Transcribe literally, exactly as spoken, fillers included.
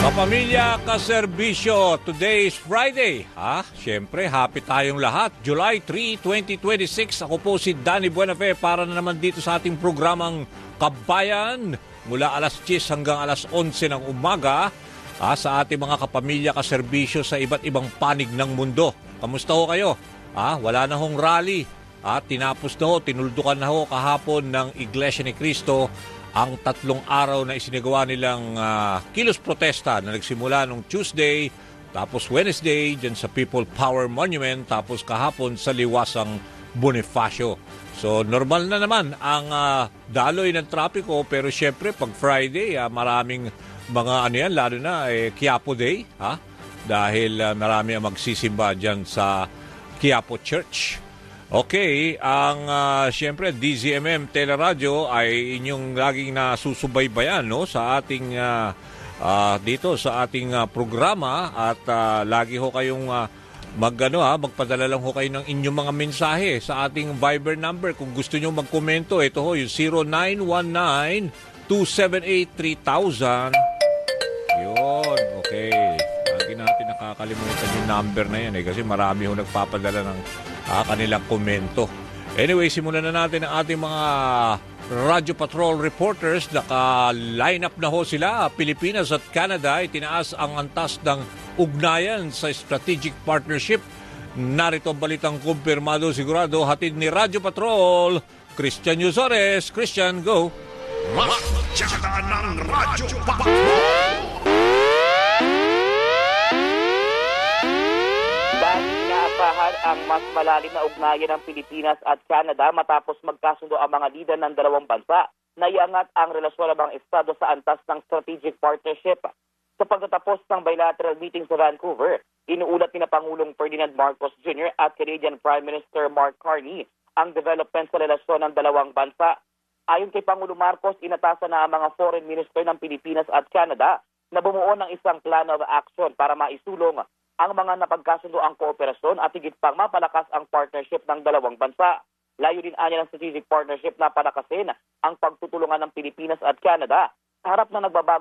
Kapamilya, kaserbisyo, today is Friday. Ha? Siyempre, happy tayong lahat. July third, twenty twenty-six. Ako po si Danny Buenafe para na naman dito sa ating programang Kabayan mula alas diyes hanggang alas onse ng umaga ha, sa ating mga kapamilya, kaserbisyo sa iba't ibang panig ng mundo. Kamusta ho kayo? Ha? Wala na hong rally. Ha? Tinapos na ho, tinuldukan na ho kahapon ng Iglesia ni Cristo ang tatlong araw na isinagawa nilang uh, kilos protesta na nagsimula nung Tuesday, tapos Wednesday dyan sa People Power Monument, tapos kahapon sa Liwasang Bonifacio. So normal na naman ang uh, daloy ng trapiko, pero syempre pag Friday, uh, maraming mga ano yan, lalo na eh, Quiapo Day, ha? Dahil uh, marami ang magsisimba dyan sa Quiapo Church. Okay, ang uh, siyempre D Z M M Teleradio ay inyong laging nasusubaybayan no sa ating uh, uh, dito sa ating uh, programa at uh, lagi ho kayong uh, magano ha magpadala lang ho kayo ng inyong mga mensahe sa ating Viber number kung gusto niyo magkomento. Ito ho yung zero nine one nine two seven eight three thousand. Yun, okay. Lagi natin nakakalimutan yung number na yan eh kasi marami ho nagpapadala ng Ah, kanilang komento. Anyway, simulan na natin ang ating mga Radyo Patrol reporters. Naka-line up na ho sila. Pilipinas at Canada ay tinaas ang antas ng ugnayan sa strategic partnership. Narito ang balitang kumpirmado sigurado. Hatid ni Radyo Patrol, Christian Yuzores. Christian, go! Masyada ng Radyo Patrol! Ang mas malalim na ugnayan ng Pilipinas at Canada matapos magkasundo ang mga lider ng dalawang bansa na iangat ang relasyon ng mga estado sa antas ng strategic partnership. Sa pagtatapos ng bilateral meeting sa Vancouver, inuulat ni na Pangulong Ferdinand Marcos Junior at Canadian Prime Minister Mark Carney ang development sa relasyon ng dalawang bansa. Ayon kay Pangulong Marcos, inatasan na ang mga foreign minister ng Pilipinas at Canada na bumuo ng isang plan of action para maisulong ang mga napagkasundo ang kooperasyon at higit pang mapalakas ang partnership ng dalawang bansa. Layo din anya ng strategic partnership na palakasin ang pagtutulungan ng Pilipinas at Canada sa harap na nagbabago